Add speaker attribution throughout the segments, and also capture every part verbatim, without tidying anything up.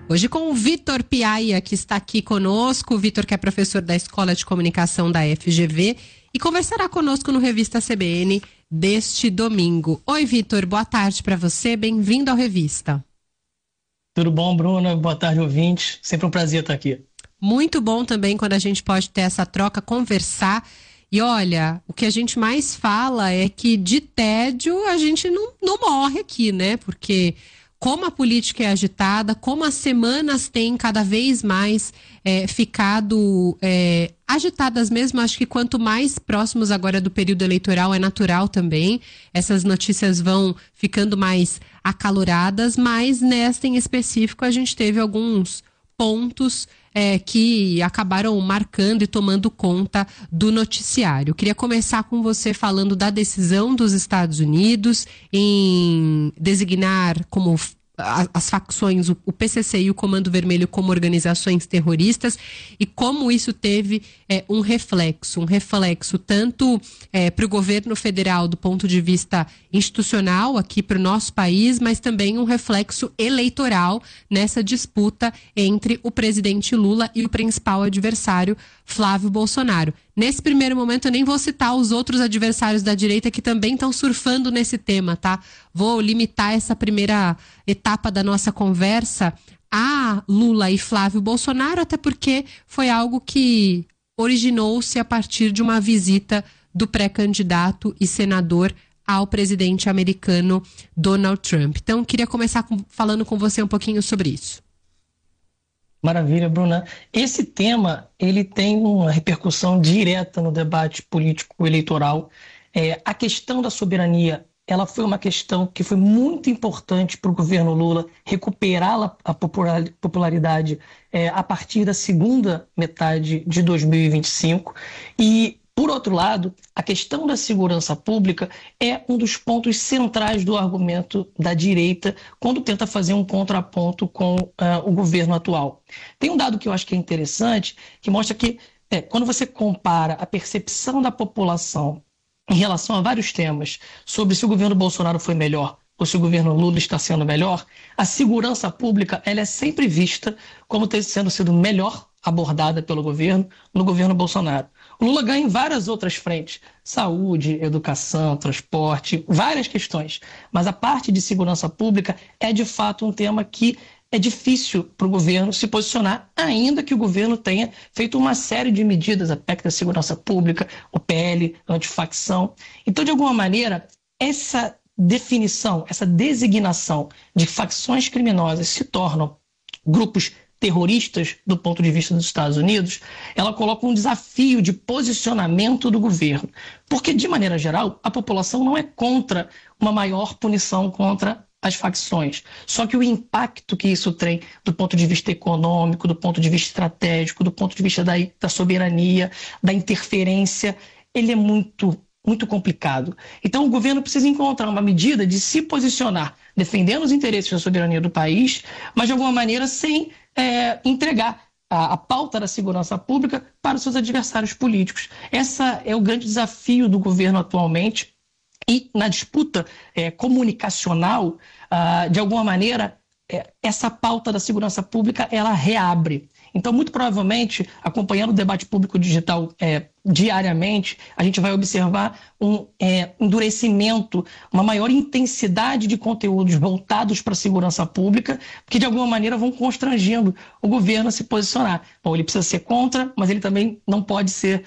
Speaker 1: Hoje com o Vitor Piaia, que está aqui conosco. O Vitor, que é professor da Escola de Comunicação da F G V e conversará conosco no Revista C B N deste domingo. Oi, Vitor, boa tarde para você, bem-vindo ao Revista.
Speaker 2: Tudo bom, Bruna? Boa tarde, ouvintes. Sempre um prazer estar aqui.
Speaker 1: Muito bom também quando a gente pode ter essa troca, conversar. E olha, o que a gente mais fala é que de tédio a gente não, não morre aqui, né? Porque como a política é agitada, como as semanas têm cada vez mais é, ficado é, agitadas mesmo, acho que quanto mais próximos agora do período eleitoral é natural também, essas notícias vão ficando mais acaloradas, mas nesta em específico a gente teve alguns pontos é, que acabaram marcando e tomando conta do noticiário. Queria começar com você falando da decisão dos Estados Unidos em designar como as facções, o P C C e o Comando Vermelho como organizações terroristas e como isso teve é, um reflexo, um reflexo tanto é, para o governo federal do ponto de vista institucional aqui para o nosso país, mas também um reflexo eleitoral nessa disputa entre o presidente Lula e o principal adversário Flávio Bolsonaro. Nesse primeiro momento eu nem vou citar os outros adversários da direita que também estão surfando nesse tema, tá? Vou limitar essa primeira etapa da nossa conversa a Lula e Flávio Bolsonaro, até porque foi algo que originou-se a partir de uma visita do pré-candidato e senador ao presidente americano Donald Trump. Então, queria começar com, falando com você um pouquinho sobre isso.
Speaker 2: Maravilha, Bruna. Esse tema, ele tem uma repercussão direta no debate político eleitoral. É, a questão da soberania, ela foi uma questão que foi muito importante para o governo Lula recuperar a popularidade é, a partir da segunda metade de dois mil e vinte e cinco. E, por outro lado, a questão da segurança pública é um dos pontos centrais do argumento da direita quando tenta fazer um contraponto com uh, o governo atual. Tem um dado que eu acho que é interessante, que mostra que é, quando você compara a percepção da população em relação a vários temas sobre se o governo Bolsonaro foi melhor ou se o governo Lula está sendo melhor, a segurança pública ela é sempre vista como tendo sendo sido melhor abordada pelo governo no governo Bolsonaro. O Lula ganha em várias outras frentes, saúde, educação, transporte, várias questões. Mas a parte de segurança pública é de fato um tema que é difícil para o governo se posicionar, ainda que o governo tenha feito uma série de medidas, a P E C da segurança pública, o P L, antifacção. Então, de alguma maneira, essa definição, essa designação de facções criminosas se tornam grupos terroristas do ponto de vista dos Estados Unidos, ela coloca um desafio de posicionamento do governo. Porque, de maneira geral, a população não é contra uma maior punição contra as facções. Só que o impacto que isso tem do ponto de vista econômico, do ponto de vista estratégico, do ponto de vista da, da soberania, da interferência, ele é muito muito complicado. Então o governo precisa encontrar uma medida de se posicionar, defendendo os interesses da soberania do país, mas de alguma maneira sem é, entregar a, a pauta da segurança pública para os seus adversários políticos. Esse é o grande desafio do governo atualmente e na disputa é, comunicacional, ah, de alguma maneira, é, essa pauta da segurança pública ela reabre. Então, muito provavelmente, acompanhando o debate público digital é, diariamente, a gente vai observar um é, endurecimento, uma maior intensidade de conteúdos voltados para a segurança pública, que de alguma maneira vão constrangendo o governo a se posicionar. Bom, ele precisa ser contra, mas ele também não pode ser,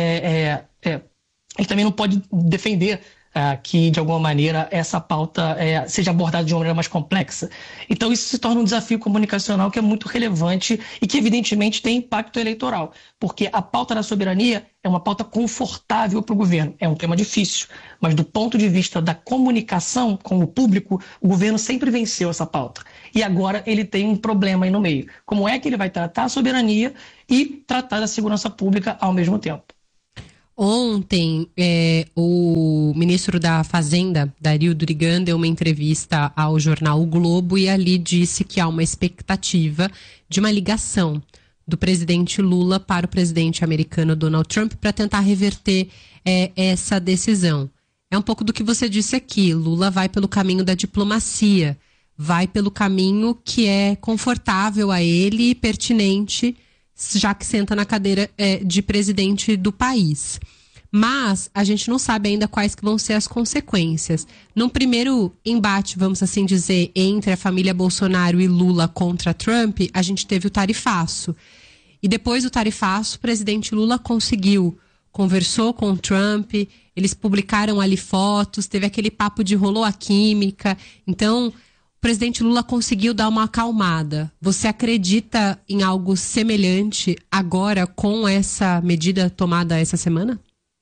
Speaker 2: é, é, é, ele também não pode defender Uh, que, de alguma maneira, essa pauta uh, seja abordada de uma maneira mais complexa. Então, isso se torna um desafio comunicacional que é muito relevante e que, evidentemente, tem impacto eleitoral, porque a pauta da soberania é uma pauta confortável para o governo. É um tema difícil, mas do ponto de vista da comunicação com o público, o governo sempre venceu essa pauta. E agora ele tem um problema aí no meio. Como é que ele vai tratar a soberania e tratar da segurança pública ao mesmo tempo?
Speaker 1: Ontem, é, o ministro da Fazenda, Dario Durigan, deu uma entrevista ao jornal O Globo e ali disse que há uma expectativa de uma ligação do presidente Lula para o presidente americano Donald Trump para tentar reverter é, essa decisão. É um pouco do que você disse aqui, Lula vai pelo caminho da diplomacia, vai pelo caminho que é confortável a ele e pertinente, já que senta na cadeira é, de presidente do país. Mas a gente não sabe ainda quais que vão ser as consequências. Num primeiro embate, vamos assim dizer, entre a família Bolsonaro e Lula contra Trump, a gente teve o tarifaço. E depois do tarifaço, o presidente Lula conseguiu, conversou com o Trump, eles publicaram ali fotos, teve aquele papo de rolou a química. Então, o presidente Lula conseguiu dar uma acalmada. Você acredita em algo semelhante agora com essa medida tomada essa semana?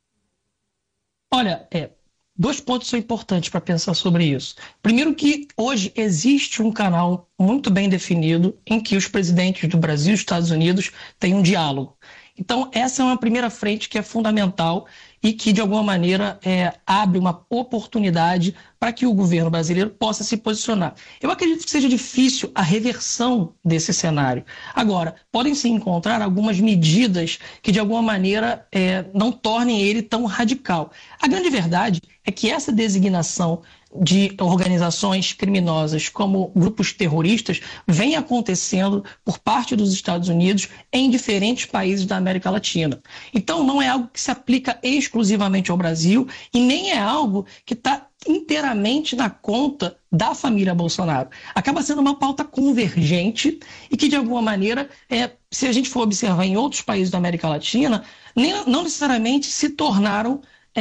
Speaker 2: Olha, é, dois pontos são importantes para pensar sobre isso. Primeiro que hoje existe um canal muito bem definido em que os presidentes do Brasil e dos Estados Unidos têm um diálogo. Então, essa é uma primeira frente que é fundamental e que, de alguma maneira, é, abre uma oportunidade para que o governo brasileiro possa se posicionar. Eu acredito que seja difícil a reversão desse cenário. Agora, podem se encontrar algumas medidas que, de alguma maneira, é, não tornem ele tão radical. A grande verdade é que essa designação de organizações criminosas como grupos terroristas vem acontecendo por parte dos Estados Unidos em diferentes países da América Latina. Então não é algo que se aplica exclusivamente ao Brasil e nem é algo que está inteiramente na conta da família Bolsonaro. Acaba sendo uma pauta convergente e que, de alguma maneira, é, se a gente for observar em outros países da América Latina, nem, não necessariamente se tornaram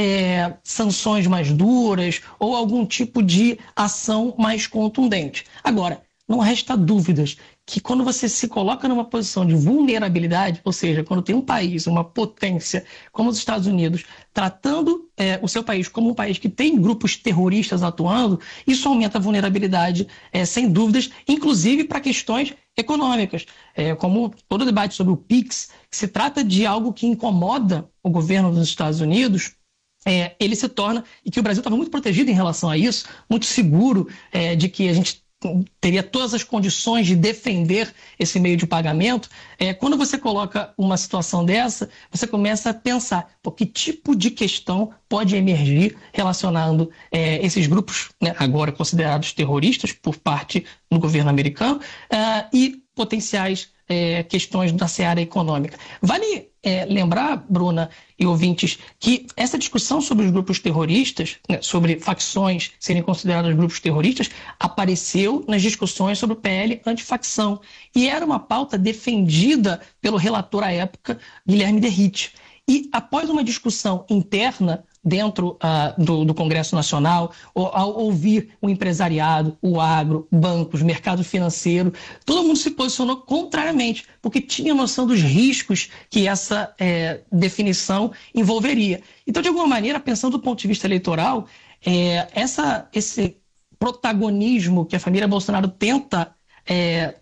Speaker 2: É, sanções mais duras ou algum tipo de ação mais contundente. Agora, não resta dúvidas que quando você se coloca numa posição de vulnerabilidade, ou seja, quando tem um país, uma potência como os Estados Unidos, tratando é, o seu país como um país que tem grupos terroristas atuando, isso aumenta a vulnerabilidade, é, sem dúvidas, inclusive para questões econômicas, é, como todo o debate sobre o PIX, que se trata de algo que incomoda o governo dos Estados Unidos. É, ele se torna, e que o Brasil estava muito protegido em relação a isso, muito seguro é, de que a gente teria todas as condições de defender esse meio de pagamento. É, quando você coloca uma situação dessa, você começa a pensar, pô, que tipo de questão pode emergir relacionando é, esses grupos, né, agora considerados terroristas por parte do governo americano, é, e potenciais é, questões da seara econômica. Vale é, lembrar, Bruna e ouvintes, que essa discussão sobre os grupos terroristas, né, sobre facções serem consideradas grupos terroristas, apareceu nas discussões sobre o P L antifacção e era uma pauta defendida pelo relator à época, Guilherme Derrite. E após uma discussão interna dentro uh, do, do Congresso Nacional, ou, ao ouvir o empresariado, o agro, bancos, mercado financeiro, todo mundo se posicionou contrariamente, porque tinha noção dos riscos que essa é, definição envolveria. Então, de alguma maneira, pensando do ponto de vista eleitoral, é, essa, esse protagonismo que a família Bolsonaro tenta é,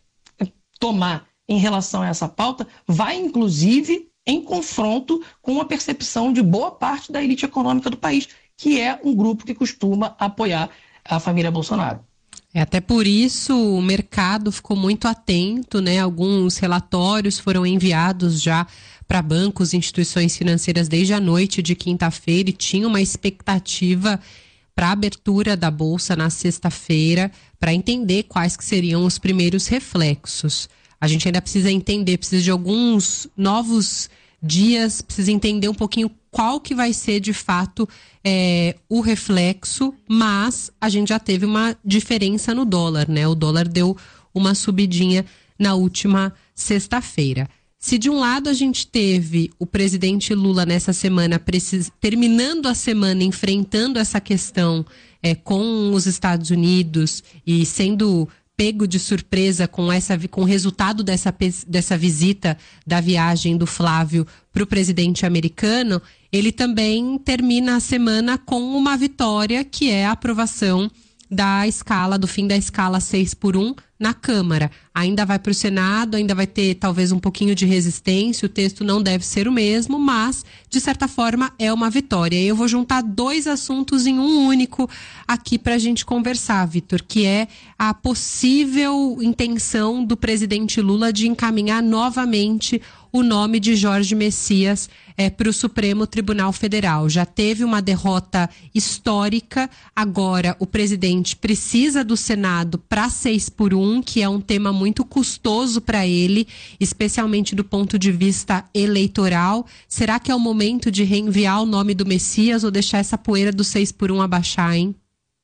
Speaker 2: tomar em relação a essa pauta vai, inclusive, em confronto com a percepção de boa parte da elite econômica do país, que é um grupo que costuma apoiar a família Bolsonaro.
Speaker 1: É, até por isso o mercado ficou muito atento, né? Alguns relatórios foram enviados já para bancos e instituições financeiras desde a noite de quinta-feira e tinha uma expectativa para a abertura da Bolsa na sexta-feira para entender quais que seriam os primeiros reflexos. A gente ainda precisa entender, precisa de alguns novos dias, precisa entender um pouquinho qual que vai ser de fato é, o reflexo, mas a gente já teve uma diferença no dólar, né? O dólar deu uma subidinha na última sexta-feira. Se de um lado a gente teve o presidente Lula nessa semana precis... terminando a semana enfrentando essa questão é, com os Estados Unidos e sendo pego de surpresa com, essa, com o resultado dessa, dessa visita da viagem do Flávio para o presidente americano, ele também termina a semana com uma vitória que é a aprovação da escala, do fim da escala seis por um na Câmara. Ainda vai para o Senado, ainda vai ter talvez um pouquinho de resistência, o texto não deve ser o mesmo, mas de certa forma é uma vitória. E eu vou juntar dois assuntos em um único aqui para a gente conversar, Vitor, que é a possível intenção do presidente Lula de encaminhar novamente o nome de Jorge Messias é, para o Supremo Tribunal Federal. Já teve uma derrota histórica, agora o presidente precisa do Senado para seis por um, que é um tema muito custoso para ele, especialmente do ponto de vista eleitoral. Será que é o momento de reenviar o nome do Messias ou deixar essa poeira do seis por um abaixar, hein?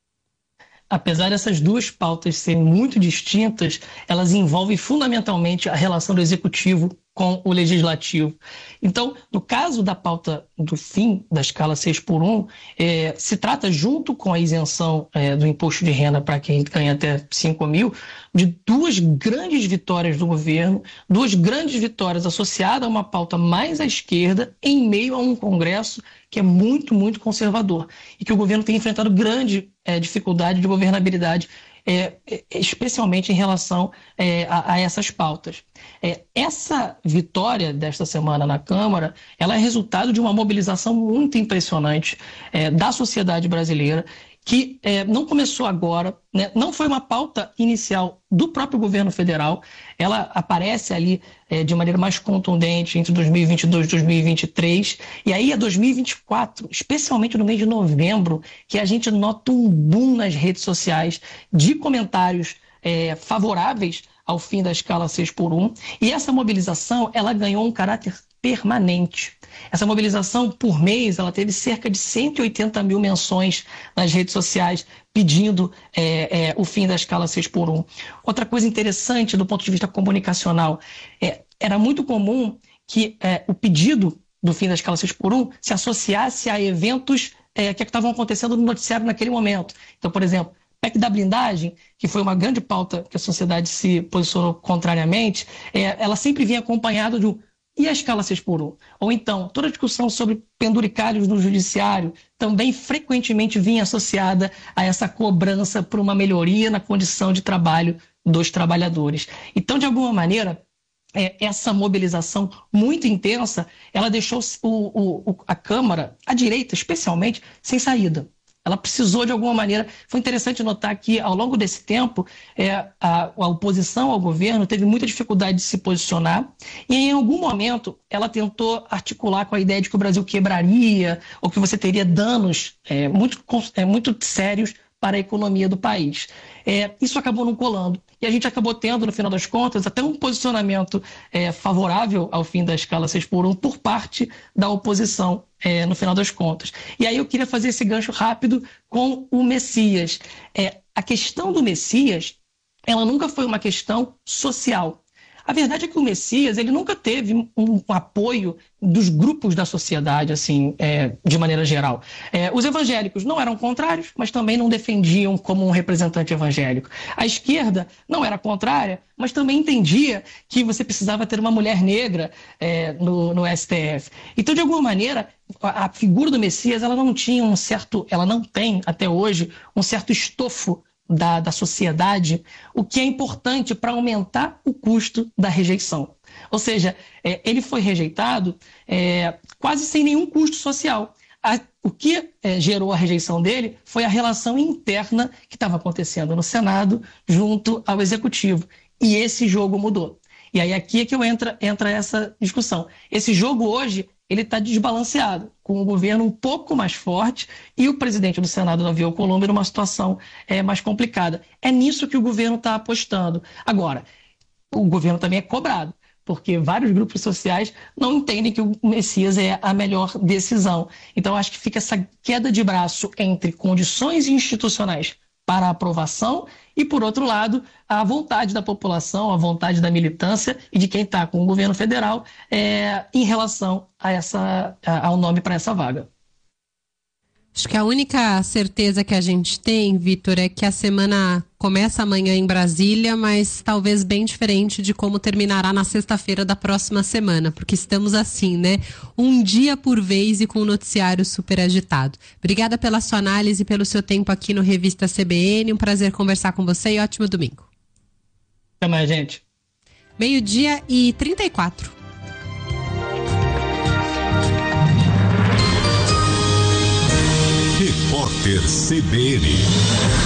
Speaker 2: Apesar dessas duas pautas serem muito distintas, elas envolvem fundamentalmente a relação do executivo com o legislativo. Então, no caso da pauta do fim da escala seis por um, é, se trata, junto com a isenção é, do imposto de renda para quem ganha até cinco mil, de duas grandes vitórias do governo, duas grandes vitórias associadas a uma pauta mais à esquerda, em meio a um Congresso que é muito, muito conservador e que o governo tem enfrentado grande é, dificuldade de governabilidade, É, especialmente em relação é, a, a essas pautas. É, essa vitória desta semana na Câmara, ela é resultado de uma mobilização muito impressionante é, da sociedade brasileira, que é, não começou agora, né? Não foi uma pauta inicial do próprio governo federal, ela aparece ali é, de maneira mais contundente entre dois mil e vinte e dois e dois mil e vinte e três, e aí é dois mil e vinte e quatro, especialmente no mês de novembro, que a gente nota um boom nas redes sociais de comentários é, favoráveis ao fim da escala seis por um, e essa mobilização ela ganhou um caráter permanente. Essa mobilização por mês, ela teve cerca de cento e oitenta mil menções nas redes sociais pedindo é, é, o fim da escala seis por um. Outra coisa interessante do ponto de vista comunicacional, é, era muito comum que é, o pedido do fim da escala seis por um se associasse a eventos é, que estavam acontecendo no noticiário naquele momento. Então, por exemplo, P E C da blindagem, que foi uma grande pauta que a sociedade se posicionou contrariamente, é, ela sempre vinha acompanhada de um e a escala seis por um? Ou então, toda a discussão sobre penduricalhos no judiciário também frequentemente vinha associada a essa cobrança por uma melhoria na condição de trabalho dos trabalhadores. Então, de alguma maneira, é, essa mobilização muito intensa, ela deixou o, o, a Câmara, a direita especialmente, sem saída. Ela precisou, de alguma maneira. Foi interessante notar que, ao longo desse tempo, é, a, a oposição ao governo teve muita dificuldade de se posicionar e, em algum momento, ela tentou articular com a ideia de que o Brasil quebraria ou que você teria danos é, muito, é, muito sérios para a economia do país. É, isso acabou não colando. E a gente acabou tendo, no final das contas, até um posicionamento é, favorável ao fim da escala seis por um por parte da oposição, é, no final das contas. E aí eu queria fazer esse gancho rápido com o Messias. É, a questão do Messias, ela nunca foi uma questão social. A verdade é que o Messias, ele nunca teve um, um apoio dos grupos da sociedade, assim, é, de maneira geral. É, os evangélicos não eram contrários, mas também não defendiam como um representante evangélico. A esquerda não era contrária, mas também entendia que você precisava ter uma mulher negra é, no, no S T F. Então, de alguma maneira, a, a figura do Messias, ela não tinha um certo, ela não tem, até hoje, um certo estofo Da, da sociedade, o que é importante para aumentar o custo da rejeição. Ou seja, é, ele foi rejeitado é, quase sem nenhum custo social. A, o que é, gerou a rejeição dele foi a relação interna que estava acontecendo no Senado junto ao Executivo. E esse jogo mudou. E aí aqui é que eu entra, entra essa discussão. Esse jogo hoje, ele está desbalanceado, com o governo um pouco mais forte e o presidente do Senado, Davi Alcolumbre, numa situação é, mais complicada. É nisso que o governo está apostando. Agora, o governo também é cobrado, porque vários grupos sociais não entendem que o Messias é a melhor decisão. Então, acho que fica essa queda de braço entre condições institucionais para a aprovação e, por outro lado, a vontade da população, a vontade da militância e de quem está com o governo federal é, em relação a essa, a, ao nome para essa vaga.
Speaker 1: Acho que a única certeza que a gente tem, Vitor, é que a semana começa amanhã em Brasília, mas talvez bem diferente de como terminará na sexta-feira da próxima semana, porque estamos assim, né? Um dia por vez e com o noticiário super agitado. Obrigada pela sua análise e pelo seu tempo aqui no Revista C B N. Um prazer conversar com você e ótimo domingo.
Speaker 2: Até mais, gente.
Speaker 1: Meio-dia e trinta e quatro.
Speaker 3: Repórter C B N.